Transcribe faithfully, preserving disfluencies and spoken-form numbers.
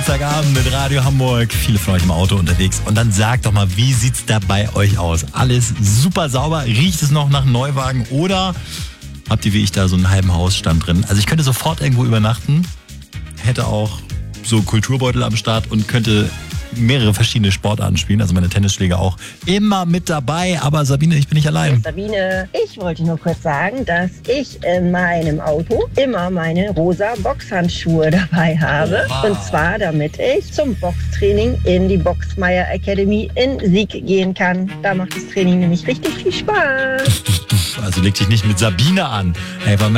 Dienstagabend mit Radio Hamburg. Viele von euch im Auto unterwegs. Und dann sagt doch mal, wie sieht's da bei euch aus? Alles super sauber? Riecht es noch nach Neuwagen? Oder habt ihr wie ich da so einen halben Hausstand drin? Also ich könnte sofort irgendwo übernachten. Hätte auch so Kulturbeutel am Start und könnte mehrere verschiedene Sportarten spielen, also meine Tennisschläger auch immer mit dabei, aber Sabine, ich bin nicht allein. Sabine, ich wollte nur kurz sagen, dass ich in meinem Auto immer meine rosa Boxhandschuhe dabei habe. Wow. Und zwar, damit ich zum Boxtraining in die Boxmeier Academy in Sieg gehen kann. Da macht das Training nämlich richtig viel Spaß. Also leg dich nicht mit Sabine an. Hey,